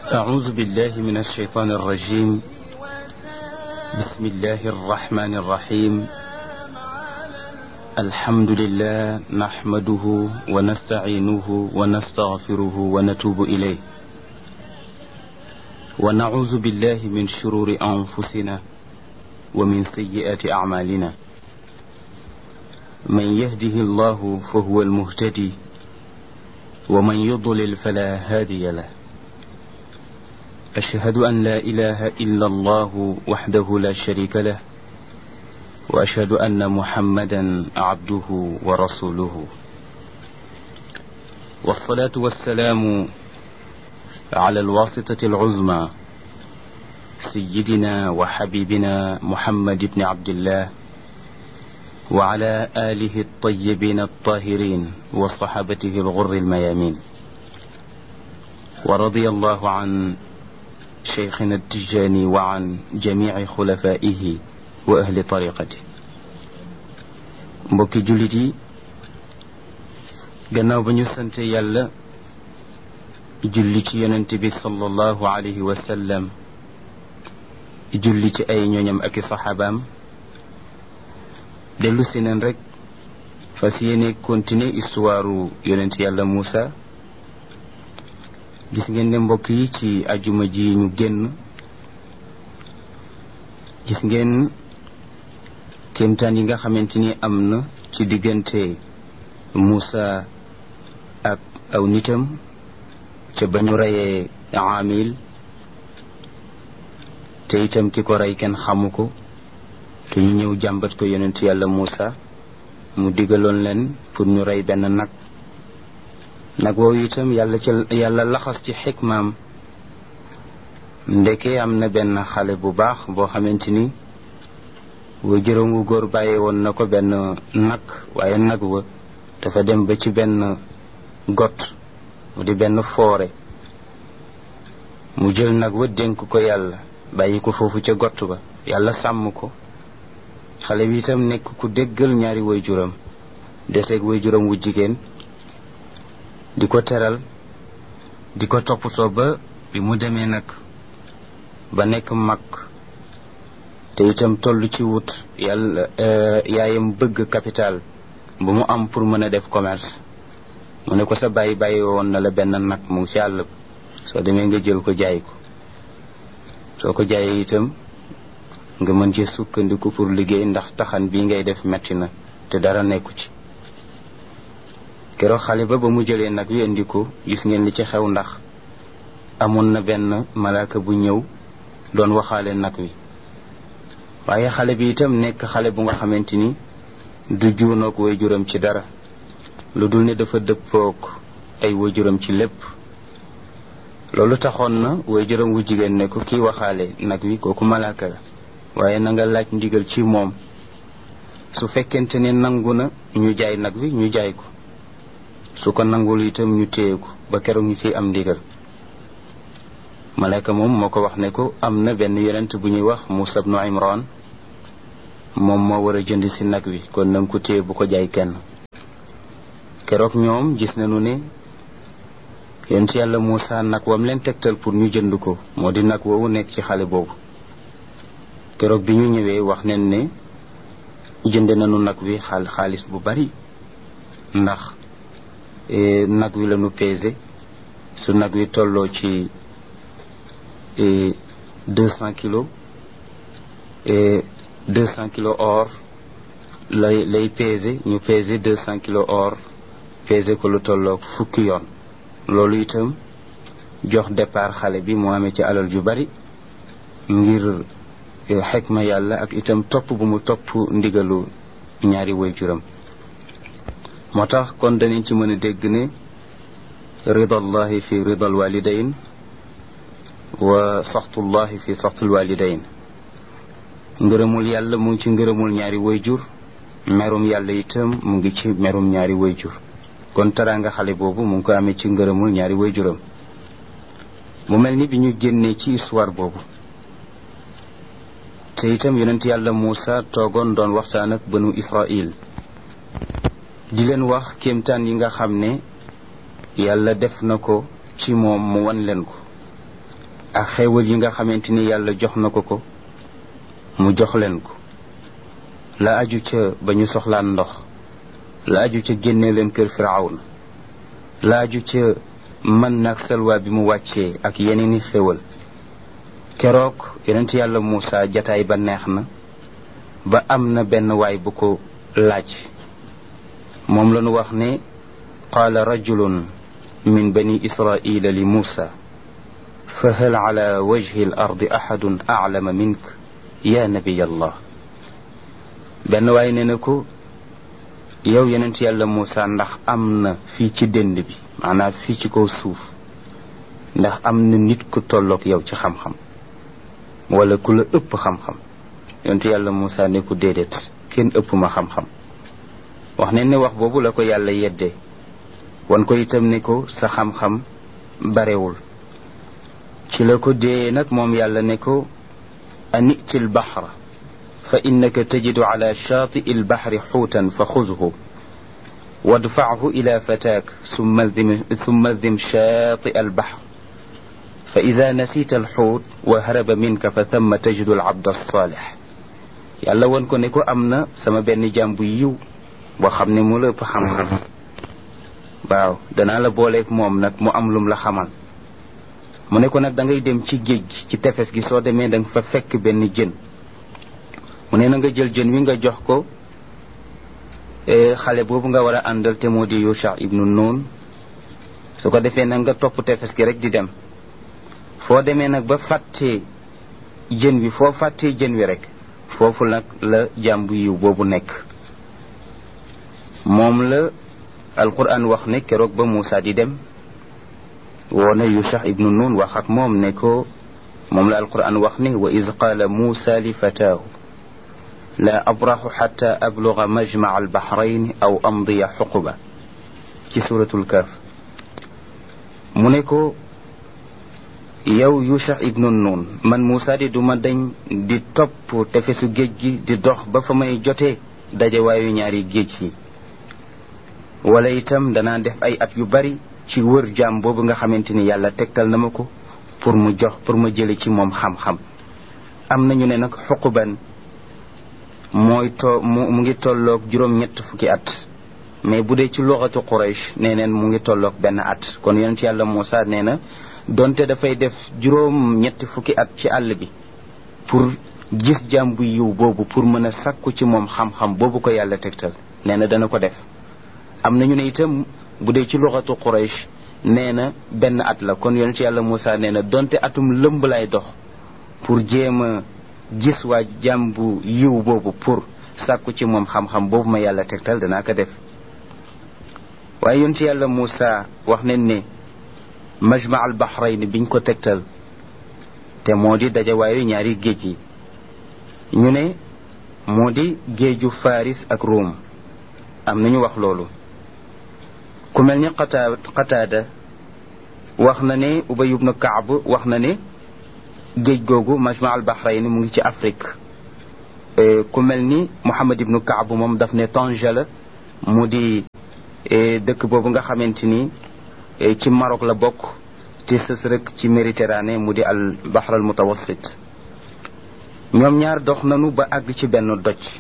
أعوذ بالله من الشيطان الرجيم. بسم الله الرحمن الرحيم. الحمد لله نحمده ونستعينه ونستغفره ونتوب إليه، ونعوذ بالله من شرور أنفسنا ومن سيئات أعمالنا. من يهده الله فهو المهتدي، ومن يضلل فلا هادي له. أشهد أن لا إله إلا الله وحده لا شريك له، وأشهد أن محمدا عبده ورسوله. والصلاة والسلام على الواسطة العظمى سيدنا وحبيبنا محمد بن عبد الله، وعلى آله الطيبين الطاهرين وصحابته الغر الميامين. ورضي الله عن شيخنا التجاني وعن جميع خلفائه وأهل طريقته. mbokki jullit yi, gannaaw ba ñu sante yàlla julli ci yonent bi sallallahu alayhi wa sallam, julli ci ay ñooñam ak i saxaabaam, dellu si neen rek fas yéene continuer histoire yonent yàlla Muusa. gis ngeen ne mbokk yi, ci ajuma ji ñu génn gis ngeen kéemtaan yi nga xamante ni am na ci diggante Muusa ak aw nitam ca ba ñu reyee Aamil, te itam ki ko rey kenn xamu ko, te ñu ñëw jàmbat ko yonent yàlla Muusa. mu digaloon leen pour ñu rey benn nag woowu itam yàlla laxas ci xikmaam, ndeke am na benn xale bu baax boo xamante ni waajuram wu góor bàyyee woon na ko benn nag, waaye nag wa dafa dem ba ci benn got, mu di benn foore. mu jël nag wa dénk ko yàlla, bàyyi ko foofu ca got ba, yàlla sàmm ko. xale bi itam nekk ku déggal ñaari waajuram, deseeg waajuram wu jigéen, di ko teral, di ko toppatoo ba bi mu demee nag ba nekk mag, te itam toll ci wut yàlla yaayam bëgg capital bu mu am pour mën a def commerce. mu ne ko sa bàyyi woon na la benn nag mu ngi ci àll ba, soo demee nga jël ko jaay ko. soo ko jaayee itam nga mën ci sukkandiku pour liggéey, ndax taxan bii ngay def metti na te dara nekku ci. keroog xale ba mu jëlee nag wi indi ko, gis ngeen li ci xew, ndax amoon na benn malaaka bu ñëw doon waxaale nag wi. waaye xale bi itam nekk xale bu nga xamante ni du juunoog waajuram ci dara, lu dul ne dafa dëppook ay waajuram ci lépp. loolu taxoon na waajuram wu jigéen ne ko kii waxaale nag wi kooku malaaka la, waaye na nga laaj ndigal ci moom. su fekkente ne nangu na ñu jaay nag wi ñu jaay ko, su ko nangul itam ñu téye ko ba keroog ñu ciy am ndigal. malaaka moom moo ko wax ne ko am na benn yonent bu ñuy wax Muusa ibnu Imran, moom moo war a jënd si nag wi, kon na nga ko téye bu ko jaay kenn. keroog ñoom gis nañu ne yonent yàlla Muusa nag wam leen tegtal pour ñu jënd ko moo di nag woowu nekk ci xale boobu. keroog bi ñu ñëwee wax nañ ne jënd nañu nag wi xaalis bu bari, ndax nag wi lañu pesé. su nag wi tolloo ci 200 kilos 200 kilos or lay pesé. ñu pesé 200 kilos or, pesé ko lu tolloo fukki yoon. loolu itam jox départ xale bi mu amee ci alal ju bari, ngir xikma yàlla ak itam topp bu mu topp ndigalu ñaari waajuram. moo tax kon danañ ci mën a dégg ne ridallahi fi ridal walidayn wa saxtullahi fi saxtul walidayn. ngërëmul yàlla mu ngi ci ngërëmul ñaari waajur, merum yàlla itam mu ngi ci merum ñaari waajur. kon teraanga xale boobu mu ngi ko amee ci ngërëmul ñaari waajuram. mu mel ni bi ñu génnee ci histoire boobu, te itam yonent yàlla Muusa toogoon doon waxtaan ak banu Israil, di leen wax kéemtaan yi nga xam ne yàlla def na ko ci moom mu wan leen ko. ak xéewal yi nga xamante ni yàlla jox na ko mu jox leen ko, la aju ca ba ñu soxlaan ndox, la aju ca génne leen kër Firawna, la aju ca mën nag salwa bi mu wàccee ak yeneeni xéewal. keroog yonent yàlla Muusa jataay ba neex na ba am na benn waay bu ko laaj. moom la ñu wax ne qaala rajulun min bani israila li Muusa fa hal ala wajhi al ardi ahadun a'lama mink ya nabiy allah. benn waay ne na ko yow yonent yàlla Muusa ndax am na fii ci dënd bi, maanaam fii ci kaw suuf, ndax am na nit ku tolloog yow ci xam-xam wala ku la ëpp xam-xam. yonent yàlla Muusa ne ko déedéet, kenn ëpp ma xam-xam. wax ne wax boobu la ko yàlla yeddee wan ko itam ne ko sa xam-xam barewul. ci la ko dee nag moom yàlla ne ko ani'ti al-bahra fa innaka tajidu ala shaati'i al-bahri xuutan fa xuzhu wadfa'hu ila fataak summa dim shaati'a al-bahr fa ida nasita al-xuut wa haraba minka fa thamma tajidu al-abda as-saalih. yàlla wan ko ne ko am na sama benn jaam bu yiw boo xam ne mu la ëpp xam-xam. waaw danaa la booleeg moom nag mu am lum la xamal. mu ne ko nag da ngay dem ci géej gi, ci tefes gi. soo demee da nga fa fekk benn jën. mu ne na nga jël jën wi nga jox ko xale boobu nga war a àndal te moo di Yusha ibnu Nun. su ko defee nag nga topp tefes gi rek di dem. foo demee nag ba fàttee jën wi, foo fàttee jën wi rek foofu nag la jàmbu yiw boobu nekk. moom la alquran wax ne keroog ba Muusa di dem woona Yusha ibnu Nun wax ak moom ne ko, moom la alquran wax ne wa iz qaala Muusa li fataahu la abraxu xata abluga majmaca albaxrayn aw amdiya xuquba ci suratul Kahf. mu ne ko yow Yusha ibnu Nun, man Muusa di duma dañ di topp tefesu géej gi di dox ba fa may jotee dajewaayu ñaari géej yi, wala itam danaa def ay at yu bari ci wër jaam boobu nga xamante ni yàlla tegtal na ma ko pour ma jële ci moom xam-xam. am nañu ne nag xuquban mooy mu ngi tolloog juróom-ñett fukki at, mais bu dee ci luxatu Quraysh nee neen mu ngi tolloog benn at. kon yonent yàlla Muusa nee na donte dafay def juróom-ñetti fukki at ci àll bi pour gis jaam bu yiw boobu, pour mën a sàkku ci moom xam-xam boobu ko yàlla tegtal, nee na dana ko def. am nañu ne itam bu dee ci luxatu Quraysh nee na benn at la. kon yonent yàlla Muusa nee na donte atum lëmb lay dox pour jéem a gis waa jaam bu yiw boobu, pour sàkku ci moom xam-xam boobu ma yàlla tegtal, danaa ko def. waaye yonent yàlla Muusa wax nañ ne majma al bahrayn biñ ko tegtal te moo di dajawaayu ñaari géej yi, ñu ne moo di géeju Faris ak Rum. am nañu wax loolu. ku mel ni Qataada wax na ne Ubay ibn Kaab wax na ne géej googu majma al bahrayn mu ngi ci Afrique. ku mel ni Muhammad ibn Kaab moom daf ne Tanja la, mu di dëkk boobu nga xamante ni ci Maroc la bokk te sës rek ci Méditerranée, mu di al bahr al mutawassit. ñoom ñaar dox nanu ba àgg ci benn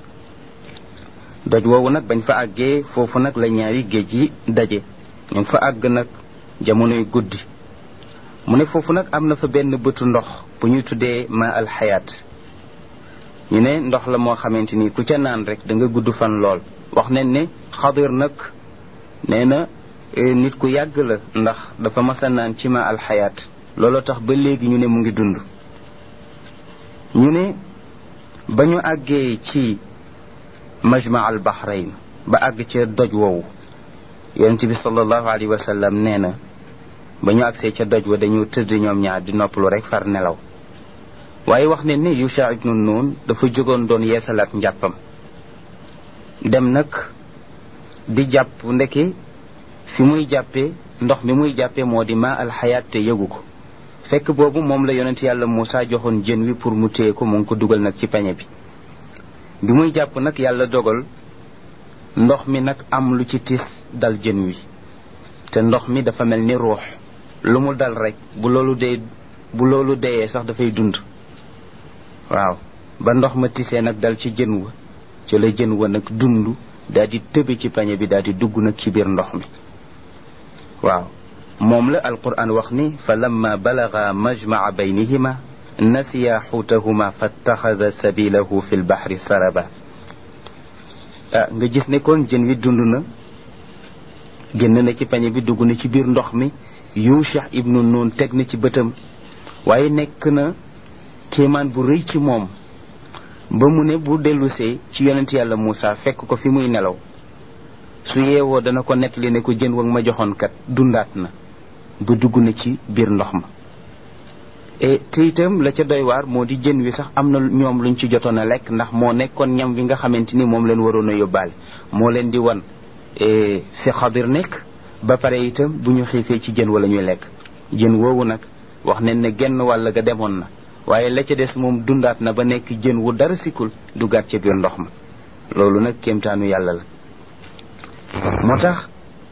doj woowu nag bañ fa àggee foofu nag la ñaari géej yi daje. ñu fa àgg nag jamonoy guddi. mu ne foofu nag am na fa benn bëtu ndox bu ñuy tuddee ma al xayaat. ñu ne ndox la moo xamante ni ku ca naan rek da nga gudd fan lool. wax nañ ne Xadir nag nee na nit ku yàgg la, ndax dafa masa naan ci ma al xayaat. looloo tax ba léegi ñu ne mu ngi dund. ñu ne ba ñu àggee ci majma al bahrayn ba àgg ca doj woowu, yonent bi sallallahu alayhi wa sallam nee na ba ñu àgsee ca doj wa dañu tëdd ñoom ñaar di noppalu rek far nelaw. waaye wax ne ni Yusha ibnu Nun dafa jógoon doon yeesalaat njàppam, dem nag di jàpp. ndeke fi muy jàppee, ndox mi muy jàppee moo di ma al xayaat te yëgu ko. fekk boobu moom la yonent yàlla Muusa joxoon jën wi pour mu téye ko, mu ngi ko dugal nag ci pañe bi. bi muy jàpp nag yàlla dogal ndox mi nag am lu ci tiis dal jën wi, te ndox mi dafa mel ni ruux. lu mu dal rek bu loolu dee bu loolu deyee sax dafay dund waaw ba ndox ma tisee nag dal ci jën wa ci la jën wa nag dund daal di tëbe ci pañe bi daal di dugg nag ci biir ndox mi waaw moom la alquran wax ni fa lamma balaga majmaa baynihima nasiya xuutahuma fattaxada sabilahu fi lbaxri saraba nga gis ne kon jën wi dund na génn na ci pañe bi dugg na ci biir ndox mi Yusha ibnu Nun teg na ci bëtam waaye nekk na kéemaan bu rëy ci moom ba mu ne bu dellusee ci yonent yàlla Muusa fekk ko fi muy nelaw su yeewoo dana ko nettali ne ko jën wag ma joxoon kat dundaat na ba dugg na ci biir ndox ma te itam la ca doy waar moo di jën wi sax am na ñoom luñ ci jotoon a lekk ndax moo nekkoon ñam wi nga xamante ni moom leen waroon a yóbbaale moo leen di wan fi Xadir nekk ba pare itam bu ñu xiifee ci jën wala ñuy lekk jën woowu nag wax nañ ne genn wàll ga demoon na waaye la ca des moom dundaat na ba nekk jën wu dara sikul duggaat ca biir ndox ma loolu nag kéemtaanu yàlla la moo tax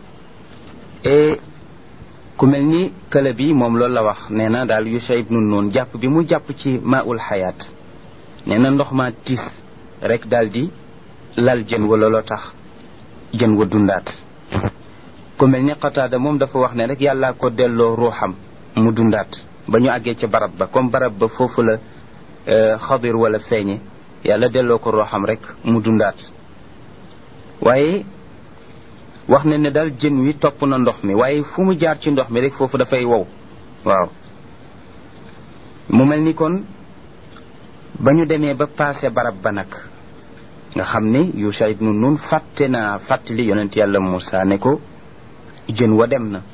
ku mel ni këla bi moom loolu la wax nee na daal Yusha ibnu Nun jàpp bi mu jàpp ci maaul xayaat nee na ndox ma tiis rek daal di lal jën wa looloo tax jën wa dundaat ku mel ni Qataada moom dafa wax ne rek yàllaa ko delloo ruuxam mu dundaat ba ñu àggee ca barab ba comme barab ba foofu la Xadir wala feeñe yàlla delloo ko ruuxam rek mu dundaat waaye wax ne ne daal jën wi topp na ndox mi waaye fu mu jaar ci ndox mi rek foofu dafay wow waaw mu mel ni kon ba ñu demee ba paase barab ba nag nga xam ne Yusha ibnu Nun fàttali yonent yàlla Muusa ne ko jën wa dem na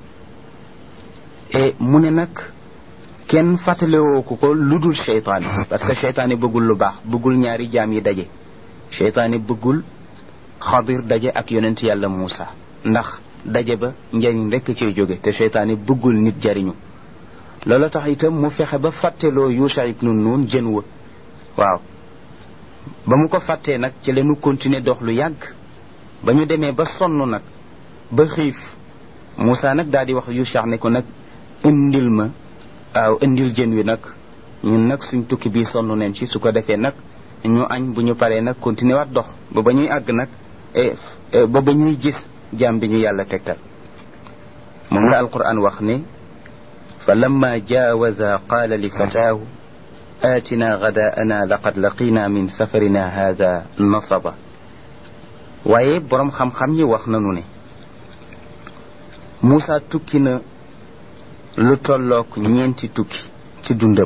mu ne nag kenn fàttalewoo ko lu dul seytaane parce que seytaane bëggul lu baax bëggul ñaari jaam yi daje seytaane bëggul Xadir daje ak yonent yàlla Muusa ndax daje ba njariñ rekk cay jóge te seytaane bëggul nit jariñu loolu tax itam mu fexe ba fàtteloo Yusha ibnu Nun jën wa waaw ba mu ko fàttee nag ci leenu continuer dox lu yàgg ba ñu demee ba sonn nag ba xiif Muusa nag daal di wax Yusha ne ko nag indil ma waaw indil jën wi nag ñun nag suñ tukki bii sonn neen ci su ko defee nag ñu añ bu ñu paree nag continuer waat dox ba ñuy àgg nag ba ñuy gis jaam bi ñu yàlla tegtal moom la alquran wax ne fa lamma jaawaza qaala li fataahu aatina gadaana laqad laqina min safarina hada nasaba waaye boroom xam-xam yi wax nanu ne Muusa tukki na lu tollook ñeenti tukki ci dundam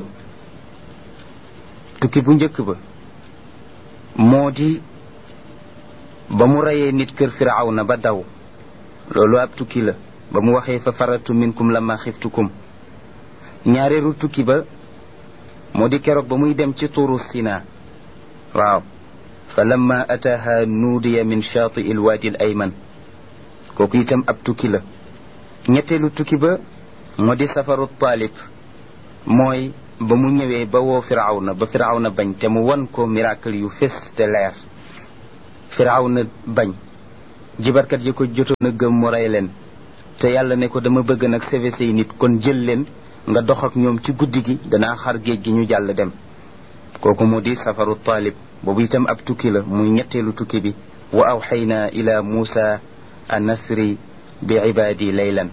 tukki bu njëkk ba moo di ba mu reyee nit kër Firawna ba daw loolu ab tukki la ba mu waxee fa faratu minkum lamma xiftukum ñaareelu tukki ba moo di keroog ba muy dem ci tuuru Sina waaw fa lamma ataaha nuudiya min shaati il waadi al ayman kooku itam ab tukki la ñetteelu tukki ba moo di safaru Taalib mooy ba mu ñëwee ba woo Firawna ba Firawna bañ te mu wan ko miracle yu fés te leer Firawna bañ jibarkat yi ko jotoon a gëm mu rey leen te yàlla ne ko dama bëgg nag sauver say nit kon jël leen nga dox ak ñoom ci guddi gi danaa xar géej gi ñu jàll dem kooku moo di safaru Taalib boobu itam ab tukki la muy ñetteelu tukki bi wa awxaynaa ila Muusa an nasri bi ibaadi laylan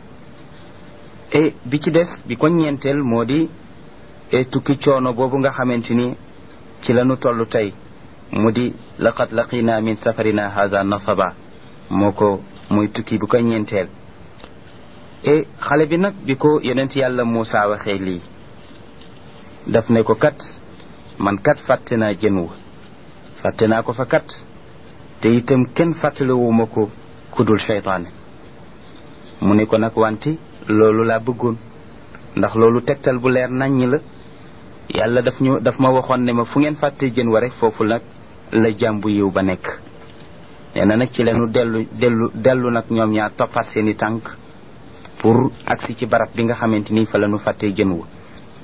bi ci des bi ko ñeenteel moo di tukki coono boobu nga xamante ni ci lañu toll tey mu di laqad laqina min safarina haza nasaba moo ko muy tukki bu ko ñeenteel xale bi nag bi ko yonent yàlla Muusa waxee lii daf ne ko kat man kat fàtte naa jën wa fàtte naa ko fa kat te itam kenn fàttalewuma ko kudul seytaane mu ne ko nag wante loolu laa bëggoon ndax loolu tegtal bu leer naññ la yàlla daf ma waxoon ne ma fu ngeen fàtte jën wa rek foofu nag la jàmbu yiw ba nekk nee na nag ci leenu dellu nag ñoom ñaar toppaat seeni tànk pour agsi ci barab bi nga xamante ni fa lañu fàtte jën wa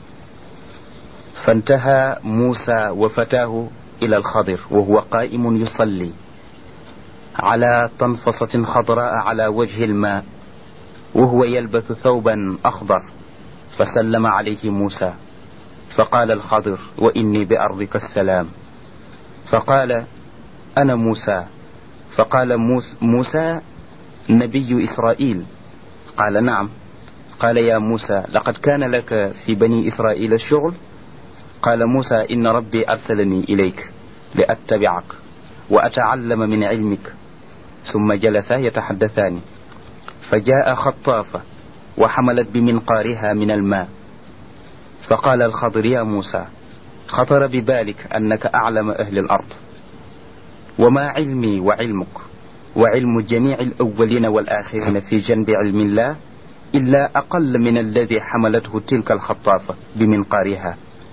fantaha Muusa wa fataahu ila alxadir wa huwa qaa'imun yusalli ala tanfasatin xadraa ala wajhi almaa wa huwa yalbathu thawban axdar فسلم عليه موسى فقال الخضر وإني بأرضك السلام فقال أنا موسى فقال موسى نبي إسرائيل قال نعم قال يا موسى لقد كان لك في بني إسرائيل الشغل قال موسى إن ربي أرسلني إليك لأتبعك وأتعلم من علمك ثم جلسا يتحدثان فجاء خطافة وحملت بمنقارها من الماء فقال الخضر يا موسى خطر ببالك أنك أعلم أهل الأرض وما علمي وعلمك وعلم جميع الأولين والآخرين في جنب علم الله إلا أقل من الذي حملته تلك الخطافة بمنقارها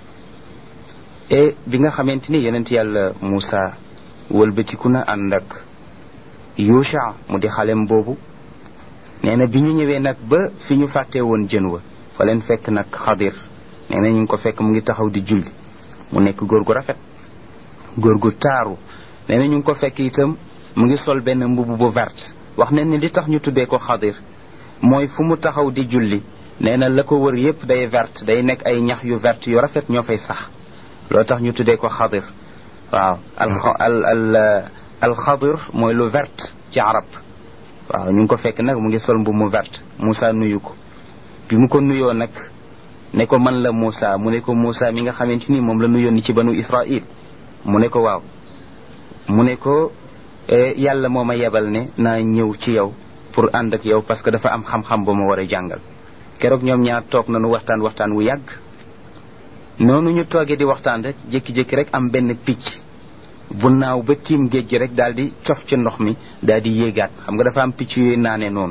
bi nga xamante ni yonent yàlla Moussa wëlbatiku na ànd ak Yusha mu di xalem boobu nee na bi ñu ñëwee nag ba fi ñu fàttee woon jën wa fa leen fekk nag Xadir nee na ñu ngi ko fekk mu ngi taxaw di julli mu nekk góor gu rafet góor gu taaru nee na ñu ngi ko fekk itam mu ngi sol benn mbubb bu verte wax nañ ni li tax ñu tuddee ko Xadir mooy fu mu taxaw di julli nee na la ko wër yépp day verte day nekk ay ñax yu verte yu rafet ñoo fay sax loo tax ñu tuddee ko Xadir waaw al Xadir mooy lu verte ci arab waaw ñu ngi ko fekk nag mu ngi sol mbubb mu verte Moussa nuyu ko bi mu ko nuyoo nag ne ko man la Moussa mu ne ko Moussa mi nga xamante ni moom la nuyoon ni ci banu Israël mu ne ko waaw mu ne ko yàlla moo ma yebal ne naa ñëw ci yow pour ànd ak yow parce que dafa am xam-xam ba ma war a jàngal keroog ñoom ñaar toog nañu waxtaan wu yàgg noonu ñu toogee di waxtaan rek jékki-jékki rek am benn picc bu naaw ba tiim géej gi rek daal di cof ci ndox mi daal di yéegaat xam nga dafa am picc yooyu naane noonu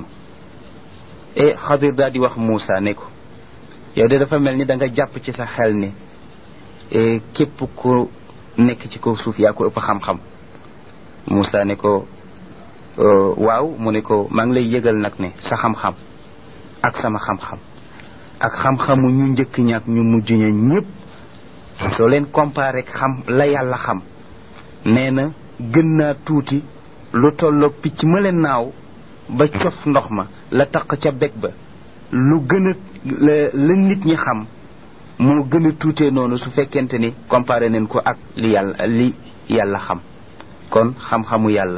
Xadir daal di wax Moussa ne ko yow de dafa mel ni da nga jàpp ci sa xel ne képp ku nekk ci kaw suuf yaa ko ëpp xam-xam Moussa ne ko waaw mu ne ko maa ngi lay yëgal nag ne sa xam-xam ak sama xam-xam ak xam-xamu ñu njëkk ñaak ñu mujj ña ñépp soo leen comparé xam la yàlla xam nee na gën naa tuuti lu tolloog picc ma leen naaw ba cof ndox ma la taq ca beg ba lu gën a la nit ñi xam moo gën a tuutee noonu su fekkente ni comparé nañ ko ak li yàlla xam kon xam-xamu yàlla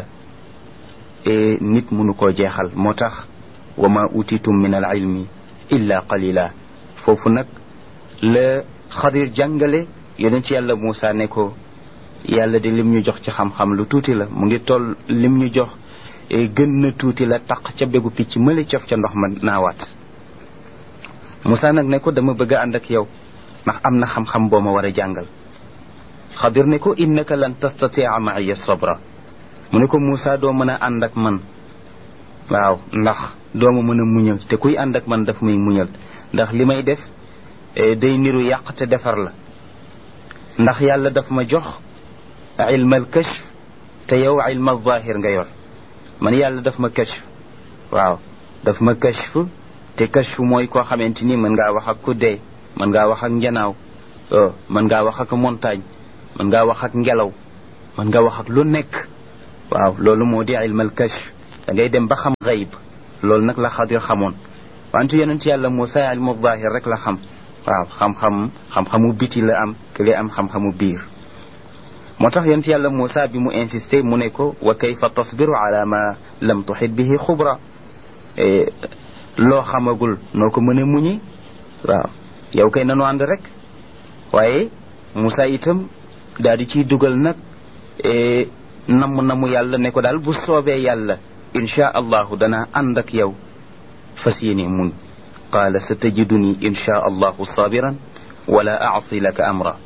nit mënu koo jeexal moo tax wa ma utitum min al ilmi illa qalila foofu nag la Xadir jàngale yonent yàlla Moussa ne ko yàlla de lim ñu jox ci xam-xam lu tuuti la mu ngi toll lim ñu jox gën na tuuti la taq ca begu picc mële cof ca ndox ma naawaat Moussa nag ne ko dama bëgg a ànd ak yow ndax am na xam-xam boo ma war a jàngal Xadir ne ko innaka lan tastatia ma'iya sabra mu ne ko Moussa doo mën a ànd ak man waaw ndax doo ma mën a muñal te kuy ànd ak man daf muy muñal ndax li may def day niru yàq te defar la ndax yàlla daf ma jox ilmal kashf te yow ilmal zahir nga yor man yàlla daf ma kashf waaw daf ma kashf te kashf mooy koo xamante ni mën ngaa wax ak ku dee mën ngaa wax ak njanaaw mën ngaa wax ak montagne mën ngaa wax ak ngelaw mën nga wax ak lu nekk waaw loolu moo di ilmal kashf da ngay dem ba xam gayb loolu nag la Xadir xamoon wante yonent yàlla Moussa ilmu zahir rek la xam waaw xam-xamu biti la am kële am xam-xamu biir moo tax yonent yàlla Moussa bi mu insisté mu ne ko wa kayfa tasbiru ala ma lam tuhit bihi xubra loo xamagul noo ko mën a muñi waaw yow kay nanu ànd rek waaye Moussa itam daal di ciy dugal nag namu yàlla ne ko daal bu soobee yàlla insha allahu danaa ànd ak yow fas yéene muñ qaala sa tajiduni insha allahu sabiran wala aasi laka amra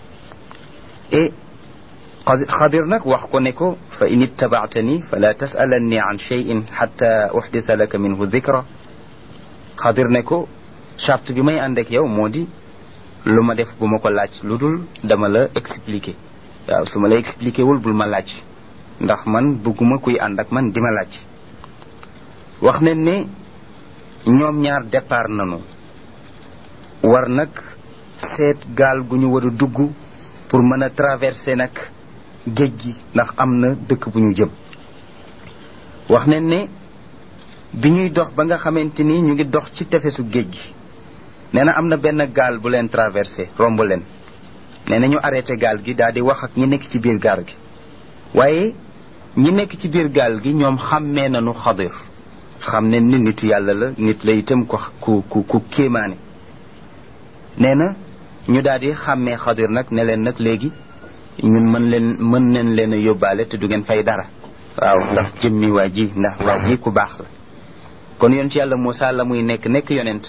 Xadir nag wax ko ne ko fa in ittabaatani fala tasalanni an cheyin xata uxdisa laka minhu dikra Xadir ne ko charte bi may ànd ak yow moo di lu ma def bu ma ko laaj lu dul dama la expliquer waaw su ma la expliquer wul bul ma laaj ndax man bëgguma kuy ànd ak man di ma laaj wax ne ne ñoom ñaar départ nañu war nag seet gaal gu ñu war a dugg pour mën a traverser nag géej gi ndax am na dëkk bu ñu jëm wax ne ne bi ñuy dox ba nga xamante ni ñu ngi dox ci tefesu géej gi nee na am na benn gaal bu leen traversé romb leen nee na ñu arrêté gaal gi daal di wax ak ñi nekk ci biir gaal gi waaye ñi nekk ci biir gaal gi ñoom xàmmee nañu Xadir xam ne ni nitu yàlla la nit la itam ku kéemaane nee na ñu daal di xàmmee Xadir nag ne leen nag léegi ñun mën neen leen a yóbbaale te du ngeen fay dara waaw ndax jëmmi waa ji ndax waa ji ku baax la kon yonent yàlla Muusaa la muy nekk yonent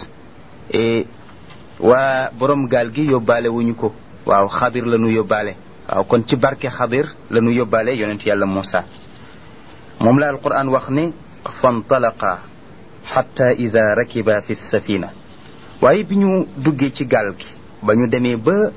waa borom gaal gi yóbbaale wuñu ko waaw Xadir la ñu yóbbaale waaw kon ci barke Xadir la ñu yóbbaale yonent yàlla Muusaa moom la alquran wax ne fantalaqa xatta ida rakiba fi safina waaye bi ñu duggee ci gaal gi ba ñu demee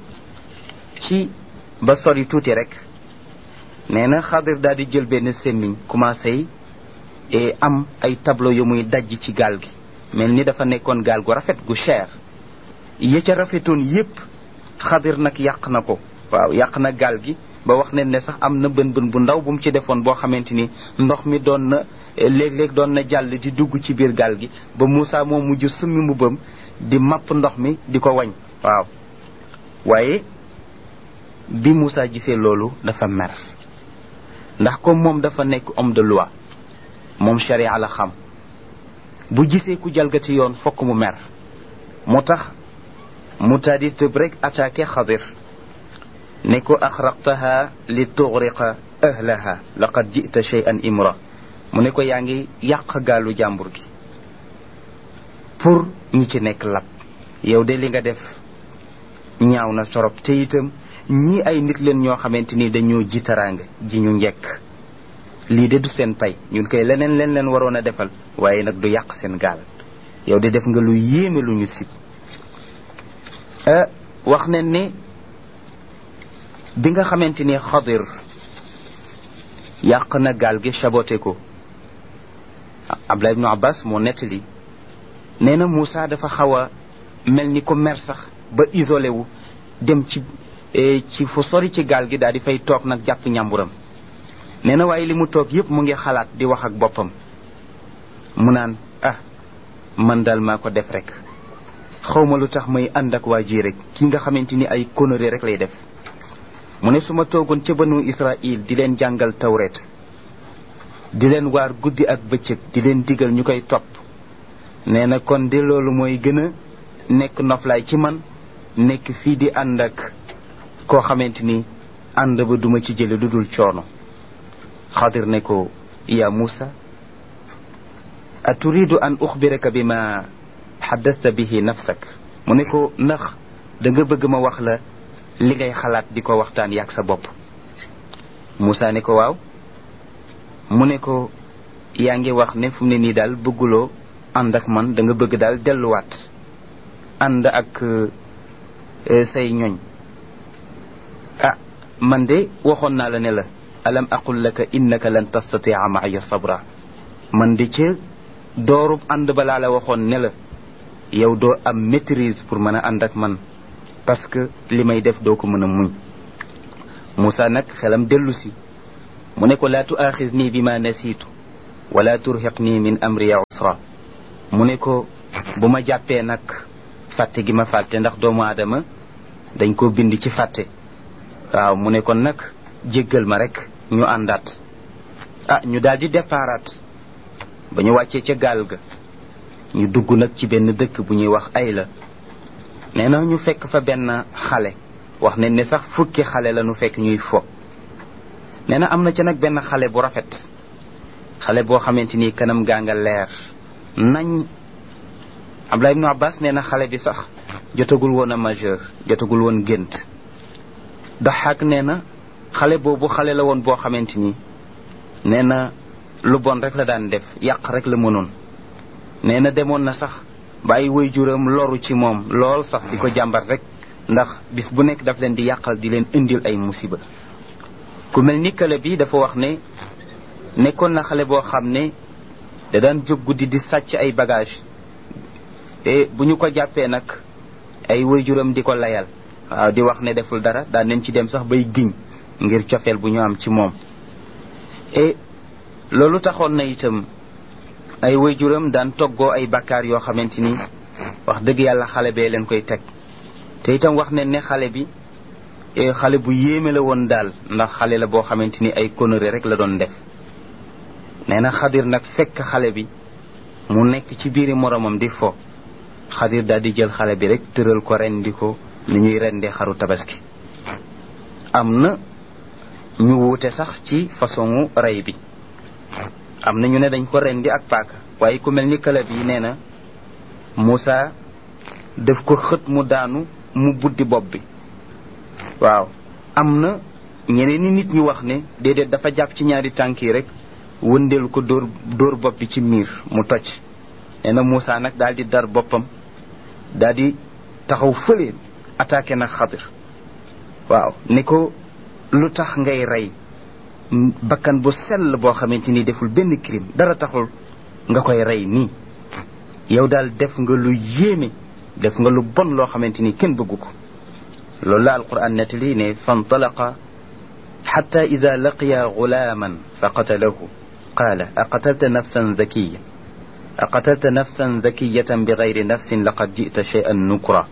ba sori tuuti rek nee na Xadir daal di jël benn semmiñ commencé am ay tableau yu muy dajj ci gaal gi mel ni dafa nekkoon gaal gu rafet gu cher ya ca rafetoon yépp Xadir nag yàq na ko waaw yàq na gaal gi ba wax ne sax am na bën bu ndaw bu mu ci defoon boo xamante ni ndox mi doon na léeg-léeg doon na jàll di dugg ci biir gaal gi ba Muusaa moo mujj summi mbubbam di mapp ndox mi di ko wañ waaw waaye bi Muusaa gisee loolu dafa mer ndax comme moom dafa nekk homme de loi moom sharia la xam bu gisee ku jalgati yoon fokk mu mer moo tax mu taadi tëb rek attaqué Xadir ne ko axraqtaha li tughriqa ahlaha laqad jita shay'an imra mu ne ko yaa ngi yàq gaalu jàmbur gi pour ñi ci nekk lab yow de li nga def ñaaw na torop te itam ñii ay nit leen ñoo xamante ni dañoo ji taraanga ji ñu njekk lii de du seen pay ñun koy leneen leen waroon a defal waaye nag du yàq seen gaal yow de def nga lu yéeme lu ñu sib wax ne ni bi nga xamante ni Xadir yàq na gaal gi saboté ko Abdullah ibnu Abbas moo nettali nee na Muusaa dafa xaw a mel ni ko mer sax ba isolé wu dem ci fu sori ci gaal gi daal di fay toog nag jàpp ñàmburam nee na waaye li mu toog yépp mu ngi xalaat di wax ak boppam mu naan man daal maa ko def rek xawma lu tax may ànd ak waa ji rek ki nga xamante ni ay conneries rek lay def mu ne su ma toogoon ca banu Israël di leen jàngal tawreet di leen waar guddi ak bëccëg di leen digal ñu koy topp nee na kon de loolu mooy gën a nekk noflaay ci man nekk fii di ànd ak koo xamante ni ànd ba duma ci jële lu dul coono Xadir ne ko ya Muusaa aturidu an uxbiraka bi ma xaddasta bihi nafsak mu ne ko ndax da nga bëgg ma wax la li ngay xalaat di ko waxtaan yaag sa bopp Muusaa ne ko waaw mu ne ko yaa ngi wax ne fu mu ne nii daal bëgguloo ànd ak man da nga bëgg daal delluwaat ànd ak say ñoñ man de waxoon naa la ne la alam aqul laka innaka lan tastatia maaya sabra man de ca doorub ànd ba laa la waxoon ne la yow doo am maîtrise pour mën a ànd ak man parce que li may def doo ko mën a muñ Muusaa nag xelam dellu si mu ne ko laa tuaxisnii bi ma nasiitu wala turhiqnii min amri usra mu ne ko bu ma jàppee nag fàtte gi ma fàtte ndax doomu aadama dañ ko bind ci fàtte waaw mu ne kon nag jéggal ma rek ñu àndaat ñu daal di déparaat ba ñu wàccee ca gaal ga ñu dugg nag ci benn dëkk bu ñuy wax Ayla nee na ñu fekk fa benn xale wax ne sax fukki xale la ñu fekk ñuy fo nee na am na ca nag benn xale bu rafet xale boo xamante ni kanam gaa nga leer nañ Abdullah ibnu Abbas nee na xale bi sax jotagul woon a majeur jotagul woon gént Daxaak nee na xale boobu xale la woon boo xamante ni nee na lu bon rek la daan def yàq rek la mënoon nee na demoon na sax ba ay waajuram loru ci moom lool sax di ko jàmbat rek ndax bis bu nekk daf leen di yàqal di leen indil ay musiba ku mel ni kële bi dafa wax ne nekkoon na xale boo xam ne da daan jóg guddi di sàcc ay bagage bu ñu ko jàppee nag ay waajuram di ko layal waaw di wax ne deful dara daan nañ ci dem sax bay giñ ngir cofeel bu ñu am ci moom loolu taxoon na itam ay waajuram daan toggoo ay bakkaar yoo xamante ni wax dëgg yàlla xale bee leen koy teg te itam wax ne xale bi xale bu yéeme la woon daal ndax xale la boo xamante ni ay conneries rek la doon def nee na Xadir nag fekk xale bi mu nekk ci biiri moromam di fo Xadir daal di jël xale bi rek tëral ko rendi ko ni ñuy rendee xaru tabaski am na ñu wuute sax ci façon rey bi am na ñu ne dañ ko rendi ak paaka waaye ku mel ni Kalab yi nee na Moussa daf ko xët mu daanu mu buddi bopp bi waaw am na ñeneen ni nit ñu wax ne déedéet dafa jàpp ci ñaari tànk yi rek wëndeelu ko dóor bopp bi ci miir mu toj nee na Moussa nag daal di dar boppam daal di taxaw fële attaqué nag Xadir waaw ni ko lu tax ngay rey bakkan bu sell boo xamante ni deful benn crime dara taxul nga koy rey nii yow daal def nga lu yéeme def nga lu bon loo xamante ni kenn bëggu ko loolu la alquran nettali ne fantalaqa xatta ida laqiya gulaaman fa qatalahu qaala aqatalta nafsan zakiyatan bi gayri nafsin laqad jita shay'an nukra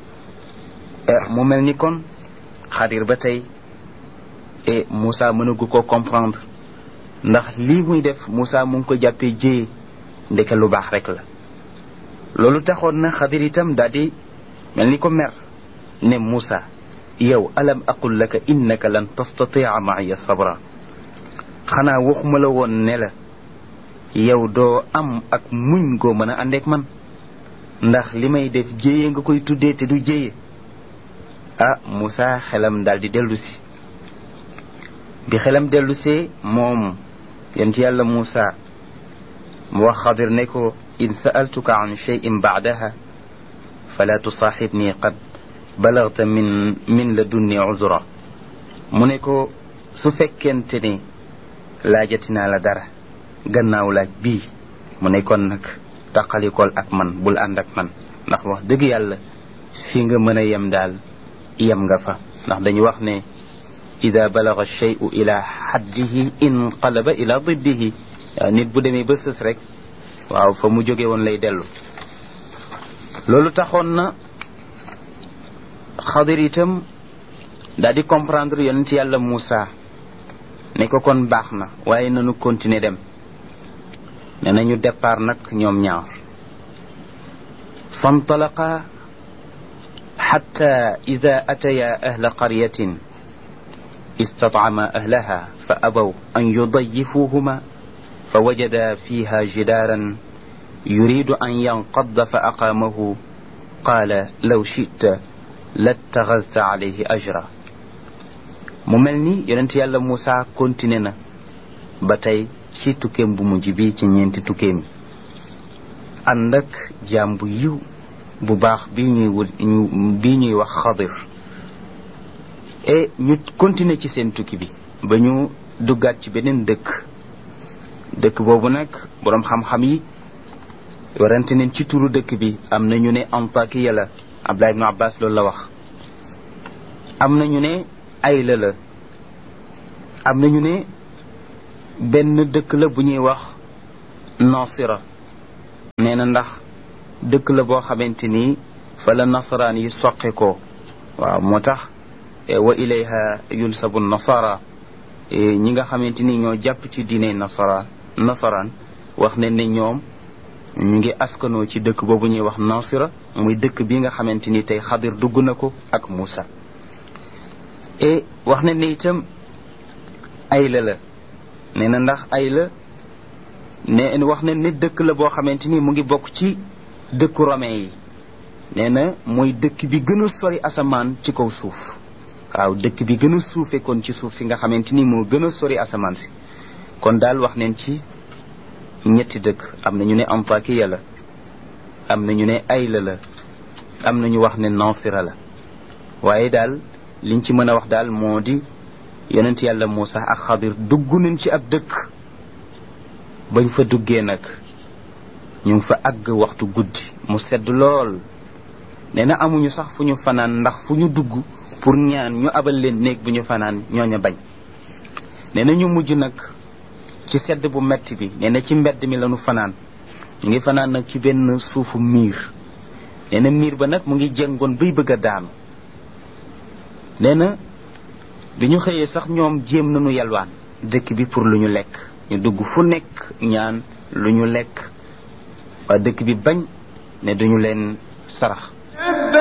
mu mel ni kon Xadir ba tey Moussa mënagu ko comprendre ndax lii muy def Moussa mu ngi ko jàppee jéye ndeke lu baax rek la loolu taxoon na Xadir itam daal di mel ni ko mer ne Moussa yow alam aqul laka innaka lan tastatia maaya sabra xanaa waxuma la woon ne la yow doo am ak muñ goo mën a àndeek man ndax li may def jéye nga koy tuddee te du jéye Moussa xelam daal di dellu si bi xelam dellu see moom yonent yàlla Moussa mu wax Xadir ne ko in sa'altuka an shay'in ba'daha fala tusaaxibni qad balagta min ladunni uzra mu ne ko su fekkente ne laajatinaa la dara gannaaw laaj bii mu ne kon nag taqalikool ak man bul ànd ak man ndax wax dëgg yàlla fi nga mën a yem daal yem nga fa ndax dañu wax ne ida balaga shay'u ila xaddihi inqalaba ila diddihi nit bu demee ba sës rek waaw fa mu jóge woon lay dellu loolu taxoon na Xadir itam daal di comprendre yonent yàlla Moussa ne ko kon baax na waaye nanu continuer dem ne nañu départ nag ñoom ñaar fantalaqa xatta ida ataya ahla qaryatin استطعما أهلها فأبوا أن يضيفوهما فوجدا فيها جدارا يريد أن ينقض فأقامه قال لو شئت لاتخذت عليه أجرا مملني يونت يالا موسى كونتينينا باتاي ci tukkeem bu mujj bi ci ñeenti tukkeem ànd ak jaam bu yiw bu baax bi ñuy wax Xadir et ñu continuer ci seen tukki bi ba ñu duggaat ci beneen dëkk boobu nag boroom xam-xam yi warante neen ci turu dëkk bi am na ñu ne Antakiya la Abdullah ibn Abbas loolu la wax am na ñu ne Ayla la am na ñu ne benn dëkk la bu ñuy wax Nasira nee na ndax dëkk la boo xamante ni fa la nasaraan yi soqe ko waaw moo tax wa ilayha yunsabu nasara ñi nga xamante ni ñoo jàpp ci diine nasaraan wax ne ne ñoom ñu ngi askanoo ci dëkk boobu ñuy wax Nasira muy dëkk bi nga xamante ni tey Xadir dugg na ko ak Moussa et wax ne ne itam Ayla la nee na ndax Ayla ne wax ne ne dëkk la boo xamante ni mu ngi bokk ci dëkku romain yi nee na mooy dëkk bi gën a sori asamaan ci kaw suuf waaw dëkk bi gën a suufe kon ci suuf si nga xamante ni moo gën a sori asamaan si kon daal wax neen ci ñetti dëkk am na ñu ne Antakiya la am na ñu ne Ayla la am na ñu wax ne Nasira la waaye daal liñ ci mën a wax daal moo di yonent yàlla Moussa ak Xadir dugg nañ ci ab dëkk bañ fa duggee nag ñu ngi fa àgg waxtu guddi mu sedd lool nee na amuñu sax fu ñu fanaan ndax fu ñu dugg pour ñaan ñu abal leen néeg bu ñu fanaan ñooña bañ nee na ñu mujj nag ci sedd bu metti bi nee na ci mbedd mi lañu fanaan ñu ngi fanaan nag ci benn suufu miir nee na miir ba nag mu ngi jëngoon bay bëgg a daanu nee na bi ñu xëyee sax ñoom jéem nañu yalwaan dëkk bi pour lu ñu lekk ñu dugg fu nekk ñaan lu ñu lekk waa dëkk bi bañ ne duñu leen sarax